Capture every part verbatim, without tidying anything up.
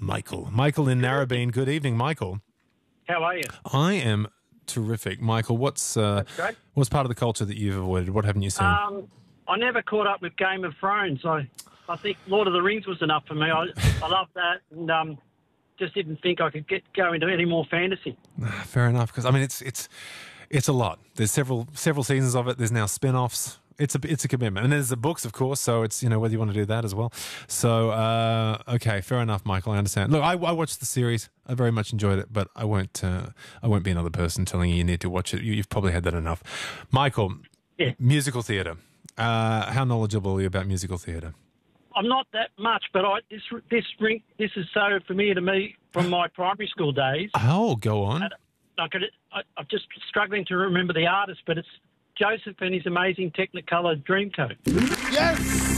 Michael. Michael in Narrabeen. Good evening, Michael. How are you? I am terrific. Michael, what's uh, That's great. what's part of the culture that you've avoided? What haven't you seen? Um, I never caught up with Game of Thrones. I, I think Lord of the Rings was enough for me. I, I love that, and um, just didn't think I could get go into any more fantasy. Fair enough, because I mean it's it's it's a lot. There's several several seasons of it. There's now spin-offs. It's a it's a commitment, and there's the books, of course. So it's, you know, whether you want to do that as well. So uh, okay, fair enough, Michael. I understand. Look, I, I watched the series. I very much enjoyed it, but I won't uh, I won't be another person telling you you need to watch it. You, you've probably had that enough, Michael. Yeah. Musical theatre. Uh, how knowledgeable are you about musical theatre? I'm not that much, but I this this ring this is so familiar to me from my primary school days. Oh, go on. And I could I, I'm just struggling to remember the artist, but it's Joseph and his amazing Technicolor Dreamcoat. Yes,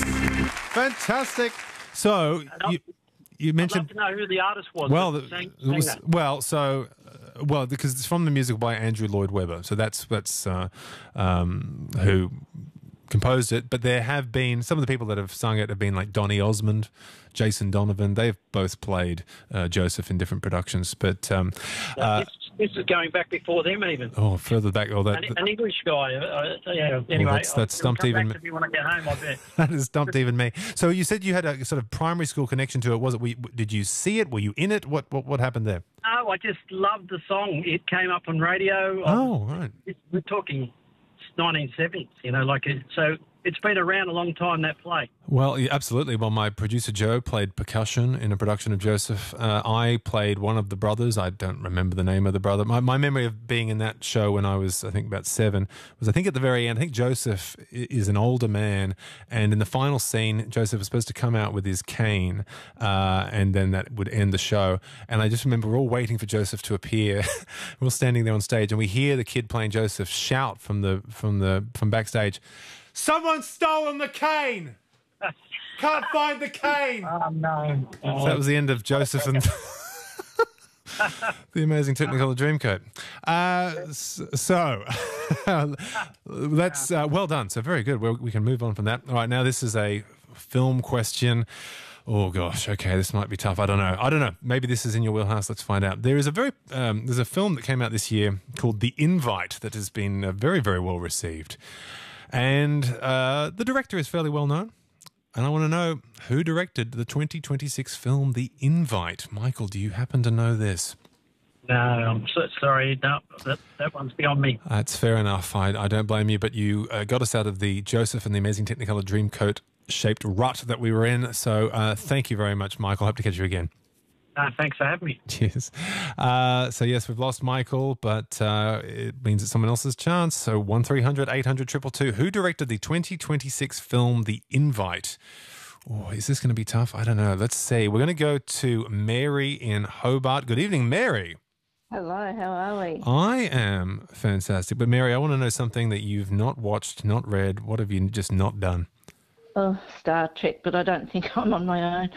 fantastic. So you, you mentioned. I'd love to know who the artist was. Well, that the, sang, it was, sang that. well, so uh, well because it's from the music by Andrew Lloyd Webber. So that's that's uh, um, who composed it. But there have been some of the people that have sung it have been like Donny Osmond, Jason Donovan. They've both played uh, Joseph in different productions. But um, uh, this, this is going back before them even. oh, further back, oh, that. An, an English guy. Uh, yeah. Anyway, that's- that's I'll- stumped it'll come even- back to me when I get home, I bet. That has stumped even me. So you said you had a sort of primary school connection to it. Was it? Were you, did you see it? Were you in it? What what, what happened there? No, I just loved the song. It came up on radio. Oh, right. It's, we're talking nineteen seventies, you know, like it, so it's been around a long time, that play. Well, yeah, absolutely. Well, my producer Joe played percussion in a production of Joseph. Uh, I played one of the brothers. I don't remember the name of the brother. My, my memory of being in that show when I was, I think, about seven was, I think, at the very end. I think Joseph i- is an older man, and in the final scene, Joseph was supposed to come out with his cane, uh, and then that would end the show. And I just remember we're all waiting for Joseph to appear. We're all standing there on stage, and we hear the kid playing Joseph shout from the from the from backstage, "Someone's stolen the cane! Can't find the cane!" Oh, no. So that was the end of Joseph and the amazing Technicolor Dreamcoat. Uh, s- so that's uh, well done. So very good. We're, we can move on from that. All right, now this is a film question. Oh gosh, okay, this might be tough. I don't know. I don't know. Maybe this is in your wheelhouse. Let's find out. There is a very um, there's a film that came out this year called The Invite that has been uh, very very well received, and uh, the director is fairly well known. And I want to know who directed the twenty twenty-six film The Invite. Michael, do you happen to know this? No, I'm so sorry. No, that, that one's beyond me. That's fair enough. I, I don't blame you, but you uh, got us out of the Joseph and the Amazing Technicolor Dreamcoat shaped rut that we were in. So uh, thank you very much, Michael. Hope to catch you again. No, thanks for having me. Cheers. Uh, so, yes, we've lost Michael, but uh, it means it's someone else's chance. So, one three hundred eight hundred two two two. Who directed the twenty twenty-six film The Invite? Oh, is this going to be tough? I don't know. Let's see. We're going to go to Mary in Hobart. Good evening, Mary. Hello, how are we? I am fantastic. But, Mary, I want to know something that you've not watched, not read. What have you just not done? Oh, Star Trek, but I don't think I'm on my own.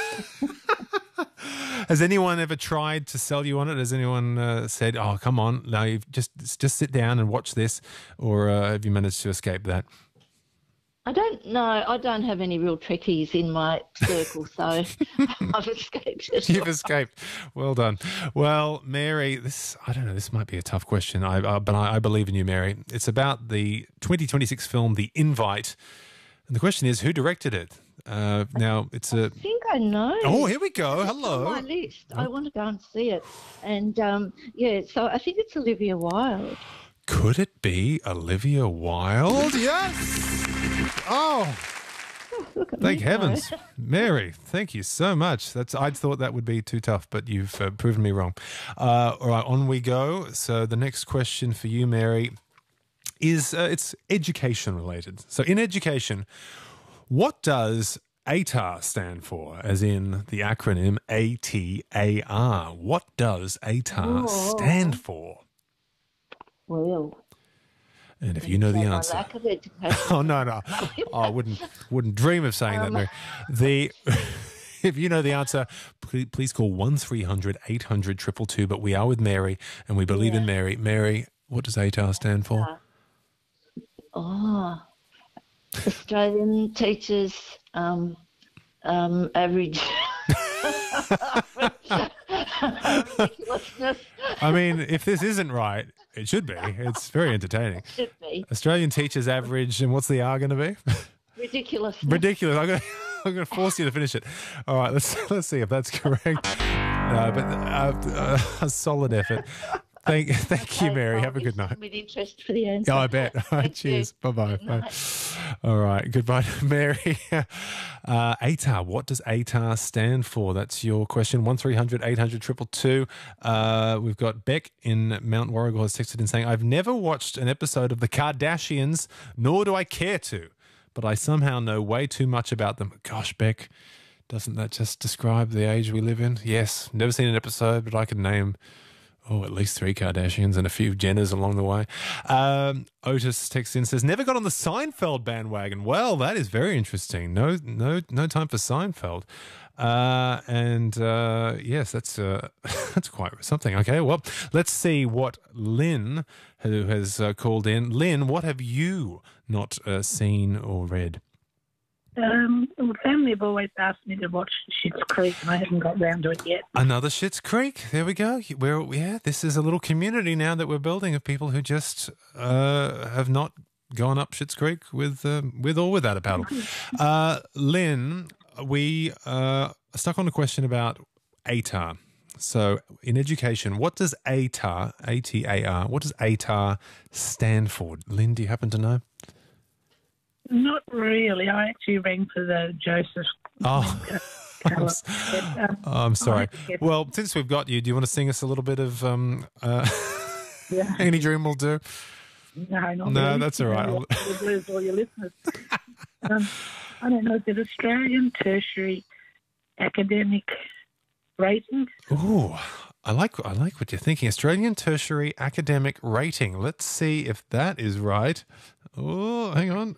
Has anyone ever tried to sell you on it? Has anyone uh, said, "Oh, come on, now you just just sit down and watch this," or uh, have you managed to escape that? I don't know. I don't have any real Trekkies in my circle, so I've escaped it. You've escaped. Well done. Well, Mary, this I don't know. This might be a tough question, I, uh, but I, I believe in you, Mary. It's about the twenty twenty-six film, The Invite, and the question is, who directed it? Uh, now it's a. I think I know. Oh, here we go. It's Hello. on my list. I want to go and see it, and um, yeah. So I think it's Olivia Wilde. Could it be Olivia Wilde? Yes. Oh. Look at Thank me heavens. go. Mary, thank you so much. That's I thought that would be too tough, but you've uh, proven me wrong. Uh, all right, on we go. So the next question for you, Mary, is uh, it's education related. So in education, what does A T A R stand for, as in the acronym A T A R? What does A T A R Oh. stand for? Well, And if you know the my answer. lack of education. Oh no, no! Oh, I wouldn't wouldn't dream of saying that, Um, Mary. The if you know the answer, please, please call one three hundred eight hundred two two two. But we are with Mary, and we believe in Mary. Mary, what does A T A R stand for? Oh, Australian teachers um, um, average Ridiculousness. I mean, if this isn't right, it should be. It's very entertaining. Should be. Australian teachers average, and what's the R going to be? Ridiculousness. Ridiculous. I'm going to, I'm going to force you to finish it. All right, let's let's see if that's correct. No, but uh, uh, a solid effort. Thank, thank you, Mary. I'll Have a good listen night. With interest for the answer. Oh, I bet. All right, Thank cheers. you. Bye-bye. Good Bye. night. All right. Goodbye, Mary. Uh, A T A R. What does A T A R stand for? That's your question. one three hundred eight hundred two two two. Uh, we've got Beck in Mount Warrigal has texted in saying, I've never watched an episode of The Kardashians, nor do I care to, but I somehow know way too much about them. Gosh, Beck, doesn't that just describe the age we live in? Yes. Never seen an episode, but I can name... Oh, at least three Kardashians and a few Jenners along the way. Um, Otis texts in, says, never got on the Seinfeld bandwagon. Well, that is very interesting. No, no, no time for Seinfeld. Uh, and uh, yes, that's uh, that's quite something. Okay, well, let's see what Lynn, who has uh, called in. Lynn, what have you not uh, seen or read? Um, well, family have always asked me to watch Schitt's Creek, and I haven't got round to it yet. Another Schitt's Creek. There we go. We're, yeah, this is a little community now that we're building of people who just uh, have not gone up Schitt's Creek with uh, with or without a paddle. Uh, Lynn, we uh, are stuck on a question about A T A R. So in education, what does A T A R, A T A R, what does A T A R stand for? Lynn, do you happen to know? Not really. I actually rang for the Joseph. Oh, I'm, s- But, um, oh, I'm sorry. I get- Well, since we've got you, do you want to sing us a little bit of um, uh, Yeah. Any Dream Will Do? No, not No, really. that's all right. You'll lose all your listeners. um, I don't know. Is it Australian tertiary academic rating? Ooh, I like I like what you're thinking. Australian Tertiary Academic Rating. Let's see if that is right. Oh, hang on.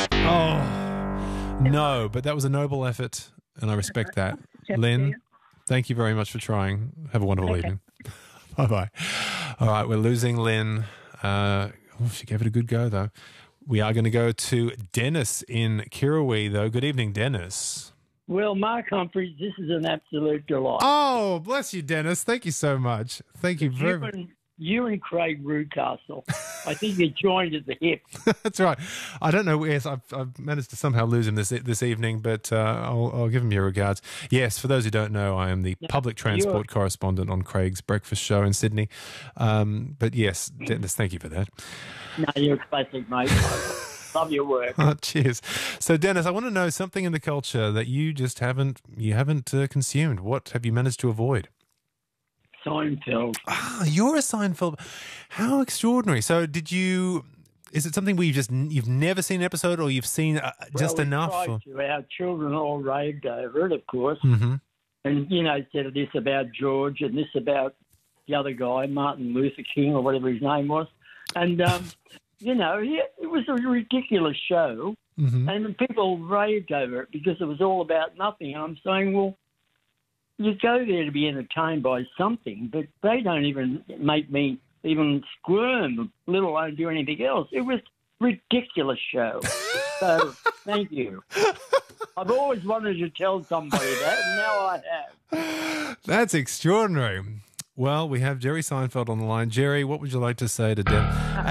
Oh, no, but that was a noble effort, and I respect that. Just Lynn, there. thank you very much for trying. Have a wonderful Okay. evening. Bye-bye. All right, we're losing Lynn. Uh, oh, she gave it a good go, though. We are going to go to Dennis in Kirrawee, though. Good evening, Dennis. Well, Mark Humphries, this is an absolute delight. Oh, bless you, Dennis. Thank you so much. Thank you very you, much. and, you and Craig Rudcastle, I think you joined at the hip. That's right. I don't know. Yes, I've, I've managed to somehow lose him this this evening, but uh, I'll, I'll give him your regards. Yes, for those who don't know, I am the public transport correspondent on Craig's breakfast show in Sydney. Um, but yes, Dennis, thank you for that. No, you're a classic, mate. Love your work. Oh, cheers. So, Dennis, I want to know something in the culture that you just haven't you haven't uh, consumed. What have you managed to avoid? Seinfeld. Ah, you're a Seinfeld. How extraordinary. So, did you? Is it something where you've just you've never seen an episode, or you've seen uh, just well, we enough? tried Or... to. Our children all raved over it, of course. Mm-hmm. And, you know, said this about George and this about the other guy, Martin Luther King or whatever his name was. And, um, you know, yeah, it was a ridiculous show. Mm-hmm. And people raved over it because it was all about nothing. And I'm saying, well, you go there to be entertained by something, but they don't even make me even squirm, let alone do anything else. It was a ridiculous show. So, thank you. I've always wanted to tell somebody that, and now I have. That's extraordinary. Well, we have Jerry Seinfeld on the line. Jerry, what would you like to say to Deb?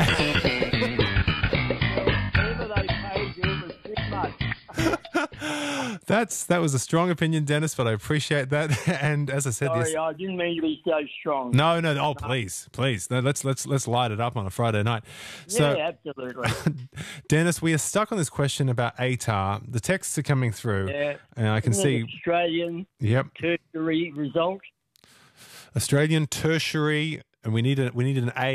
Whatever they paid you was too much. That's that was a strong opinion, Dennis, but I appreciate that. And as I said, Sorry, yes. I didn't mean to be so strong. No, no. Oh, please, please. No, let's let's let's light it up on a Friday night. So, yeah, absolutely. Dennis, we are stuck on this question about A T A R. The texts are coming through, Yeah. and I can Isn't see. it Australian Yep, tertiary result. Australian tertiary, and we need a we need an A.